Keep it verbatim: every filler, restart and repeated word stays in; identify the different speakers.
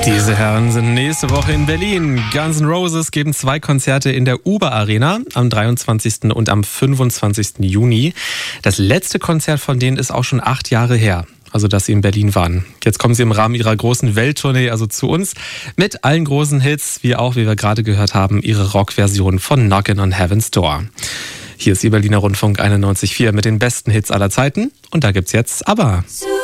Speaker 1: Diese Herren sind nächste Woche in Berlin. Guns N' Roses geben zwei Konzerte in der Uber Arena am dreiundzwanzigsten und am fünfundzwanzigsten Juni. Das letzte Konzert von denen ist auch schon acht Jahre her, also dass sie in Berlin waren. Jetzt kommen sie im Rahmen ihrer großen Welttournee, also zu uns, mit allen großen Hits, wie auch, wie wir gerade gehört haben, ihre Rockversion von Knockin' on Heaven's Door. Hier ist Ihr Berliner Rundfunk einundneunzig Komma vier mit den besten Hits aller Zeiten und da gibt's jetzt ABBA.